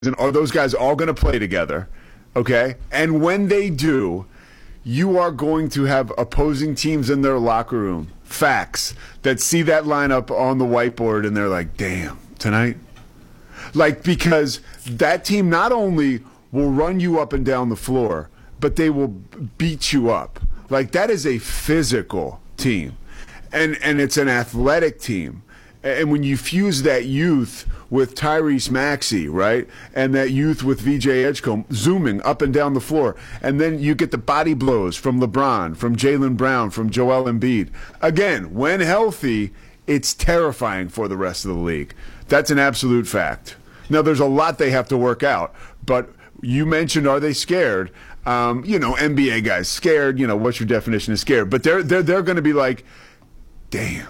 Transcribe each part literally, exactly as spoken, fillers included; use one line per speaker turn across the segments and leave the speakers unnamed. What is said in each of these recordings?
And are those guys all going to play together? Okay? And when they do, you are going to have opposing teams in their locker room, facts, that see that lineup on the whiteboard and they're like, damn, tonight? Like, because that team not only will run you up and down the floor, but they will beat you up. Like, that is a physical team. And and it's an athletic team. And when you fuse that youth with Tyrese Maxey, right, and that youth with V J Edgecombe zooming up and down the floor, and then you get the body blows from LeBron, from Jaylen Brown, from Joel Embiid. Again, when healthy, it's terrifying for the rest of the league. That's an absolute fact. Now, there's a lot they have to work out, but you mentioned, are they scared? Um, you know, N B A guys scared. You know, what's your definition of scared? But they're they're they're going to be like, damn.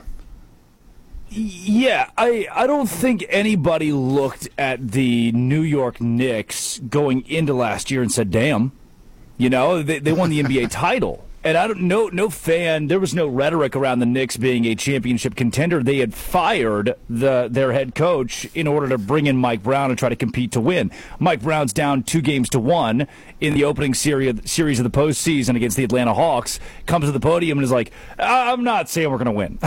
Yeah, I, I don't think anybody looked at the New York Knicks going into last year and said, damn, you know, they, they won the N B A title. And I don't know, no fan, there was no rhetoric around the Knicks being a championship contender. They had fired the their head coach in order to bring in Mike Brown and try to compete to win. Mike Brown's down two games to one in the opening series series of the postseason against the Atlanta Hawks, comes to the podium and is like, I'm not saying we're going to win.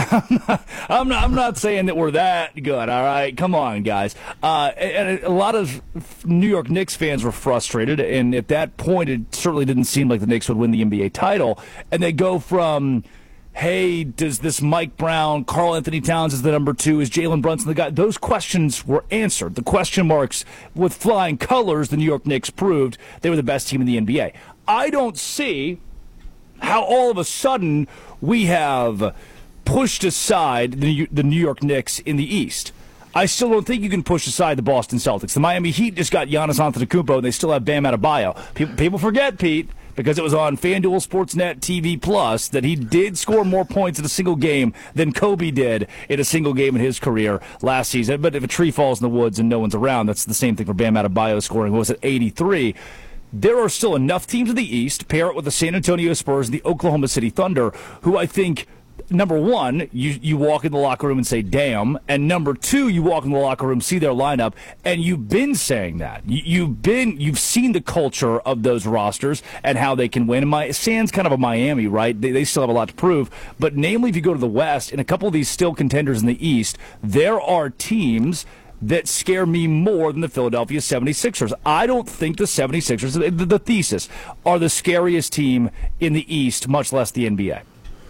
I'm not I'm not saying that we're that good, all right? Come on, guys. Uh, and a lot of New York Knicks fans were frustrated, and at that point it certainly didn't seem like the Knicks would win the N B A title. And they go from, hey, does this Mike Brown, Karl Anthony Towns is the number two, is Jalen Brunson the guy? Those questions were answered. The question marks with flying colors, the New York Knicks proved they were the best team in the N B A. I don't see how all of a sudden we have pushed aside the, the New York Knicks in the East. I still don't think you can push aside the Boston Celtics. The Miami Heat just got Giannis Antetokounmpo, and they still have Bam Adebayo. People, people forget, Pete, because it was on FanDuel Sportsnet T V Plus that he did score more points in a single game than Kobe did in a single game in his career last season. But if a tree falls in the woods and no one's around, that's the same thing for Bam Adebayo scoring, what was it, eighty-three. There are still enough teams in the East, pair it with the San Antonio Spurs and the Oklahoma City Thunder, who I think, number one, you, you walk in the locker room and say, damn. And number two, you walk in the locker room, see their lineup, and you've been saying that. You, you've been, you've seen the culture of those rosters and how they can win. And my, San's kind of a Miami, right? They, they still have a lot to prove. But namely, if you go to the West, and a couple of these still contenders in the East, there are teams that scare me more than the Philadelphia seventy-sixers. I don't think the seventy-sixers, the, the thesis, are the scariest team in the East, much less the N B A.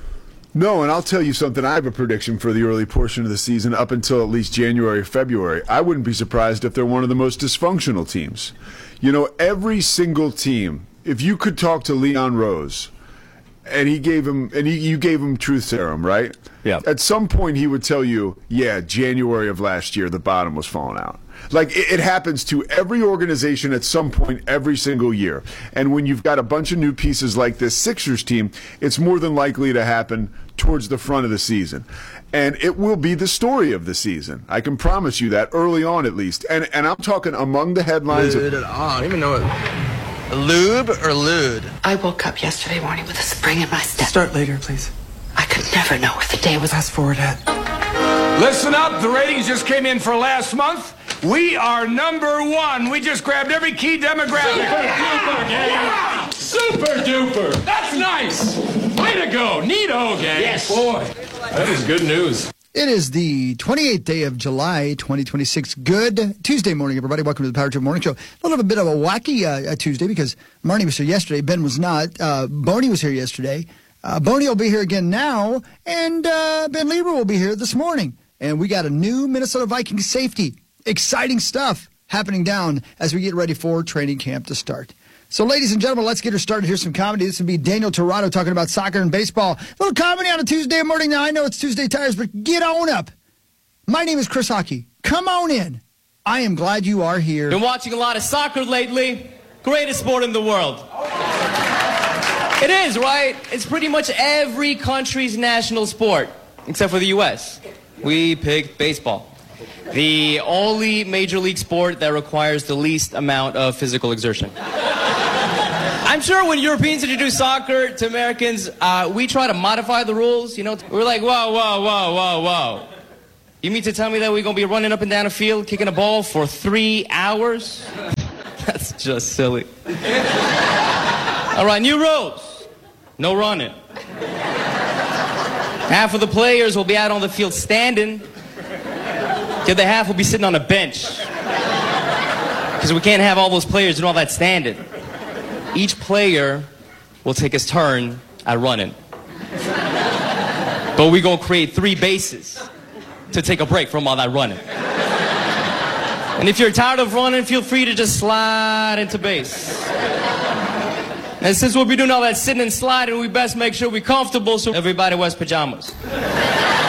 No, and I'll tell you something. I have a prediction for the early portion of the season up until at least January or February. I wouldn't be surprised if they're one of the most dysfunctional teams. You know, every single team, if you could talk to Leon Rose, and he gave him, and he, you gave him truth serum, right?
Yeah.
At some point, he would tell you, yeah, January of last year, the bottom was falling out. Like, it, it happens to every organization at some point every single year. And when you've got a bunch of new pieces like this Sixers team, it's more than likely to happen towards the front of the season. And it will be the story of the season. I can promise you that, early on at least. And and I'm talking among the headlines.
Lewd
of,
I don't even know it. Lube or lewd?
I woke up yesterday morning with a spring in my step.
Start later, please.
I could never know if the day was...
Fast forward, Ed.
Listen up, the ratings just came in for last month. We are number one. We just grabbed every key demographic. Super duper, gang. Super duper. That's nice. Way to go. Neato, gang. Yes. Boy, that is good news.
It is the twenty-eighth day of July, twenty twenty-six. Good Tuesday morning, everybody. Welcome to the Power Trip Morning Show. A little bit of a wacky uh, Tuesday because Marnie was here yesterday. Ben was not. Uh, Boney was here yesterday. Uh, Boney will be here again now. And uh, Ben Lieber will be here this morning. And we got a new Minnesota Vikings safety. Exciting stuff happening down as we get ready for training camp to start. So, ladies and gentlemen, let's get her started. Here's some comedy. This would be Daniel Torado talking about soccer and baseball. A little comedy on a Tuesday morning. Now, I know it's Tuesday Tires, but get on up. My name is Chris Hockey. Come on in. I am glad you are here.
Been watching a lot of soccer lately. Greatest sport in the world. It is, right? It's pretty much every country's national sport, except for the U S We picked baseball. The only major league sport that requires the least amount of physical exertion. I'm sure when Europeans introduce soccer to Americans, uh, we try to modify the rules. You know, we're like, whoa, whoa, whoa, whoa, whoa. You mean to tell me that we're going to be running up and down the field, kicking a ball for three hours? That's just silly. All right, new rules. No running. Half of the players will be out on the field standing. The other half will be sitting on a bench. Because we can't have all those players doing all that standing. Each player will take his turn at running. But we're going to create three bases to take a break from all that running. And if you're tired of running, feel free to just slide into base. And since we'll be doing all that sitting and sliding, we best make sure we're comfortable so everybody wears pajamas.